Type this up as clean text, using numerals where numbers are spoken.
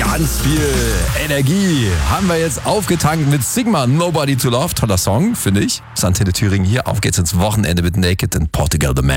Ganz viel Energie haben wir jetzt aufgetankt mit Sigma, Nobody to Love. Toller Song, finde ich. Antenne Thüringen hier. Auf geht's ins Wochenende mit Naked in Portugal the Man.